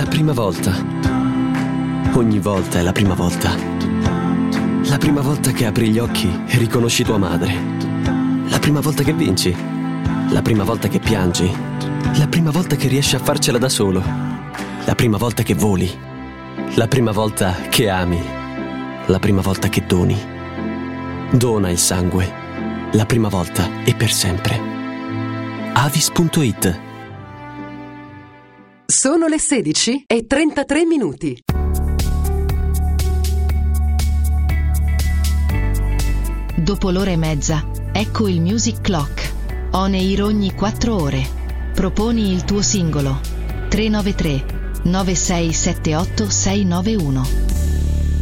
La prima volta. Ogni volta è la prima volta. La prima volta che apri gli occhi e riconosci tua madre. La prima volta che vinci. La prima volta che piangi. La prima volta che riesci a farcela da solo. La prima volta che voli. La prima volta che ami. La prima volta che doni. Dona il sangue. La prima volta e per sempre. Avis.it. Sono le 16:33. Dopo l'ora e mezza, ecco il Music Clock. On air ogni 4 ore. Proponi il tuo singolo. 393 9678 691.